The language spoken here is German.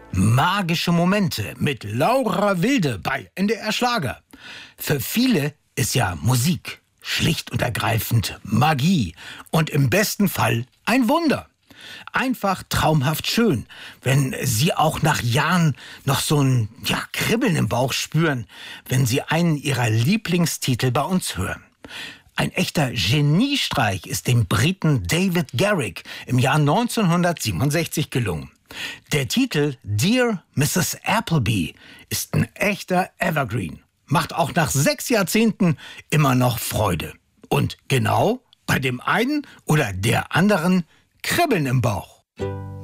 Magische Momente mit Laura Wilde bei NDR Schlager. Für viele ist ja Musik schlicht und ergreifend Magie und im besten Fall ein Wunder. Einfach traumhaft schön, wenn Sie auch nach Jahren noch so ein Kribbeln im Bauch spüren, wenn Sie einen Ihrer Lieblingstitel bei uns hören. Ein echter Geniestreich ist dem Briten David Garrick im Jahr 1967 gelungen. Der Titel Dear Mrs. Appleby ist ein echter Evergreen. Macht auch nach 6 Jahrzehnten immer noch Freude. Und genau bei dem einen oder der anderen Kribbeln im Bauch.